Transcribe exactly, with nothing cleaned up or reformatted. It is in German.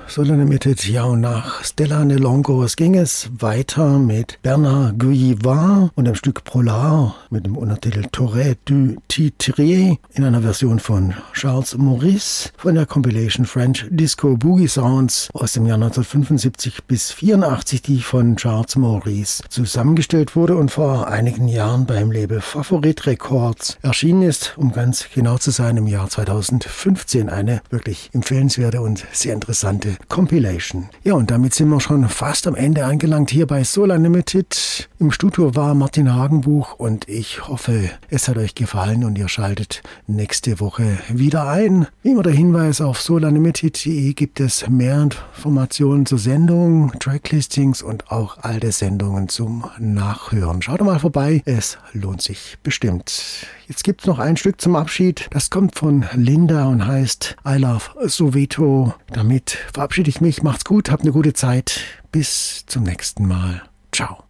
Soul Unlimited. Ja, und nach Stella Nelongos ging es weiter mit Bernard Guillivat und dem Stück Polar mit dem Untertitel Tourette du Titrier in einer Version von Charles Maurice von der Compilation French Disco Boogie Sounds aus dem Jahr neunzehnhundertfünfundsiebzig bis vierundachtzig, die von Charles Maurice zusammengestellt wurde und vor einigen Jahren beim Label Favorit Records erschienen ist, um ganz genau zu sein, im Jahr zweitausendfünfzehn. Eine wirklich empfehlenswerte und sehr interessante Compilation. Ja, und damit sind wir schon fast am Ende angelangt hier bei Soul Unlimited. Im Studio war Martin Hagenbuch und ich hoffe, es hat euch gefallen und ihr schaltet nächste Woche wieder ein. Wie immer der Hinweis, auf soul unlimited punkt de gibt es mehr Informationen zur Sendung, Tracklistings und auch alte Sendungen zum Nachhören. Schaut mal vorbei, es lohnt sich bestimmt. Jetzt gibt es noch ein Stück zum Abschied. Das kommt von Linda und heißt I Love Soweto. Damit verabschiede ich mich. Macht's gut, habt eine gute Zeit. Bis zum nächsten Mal. Ciao.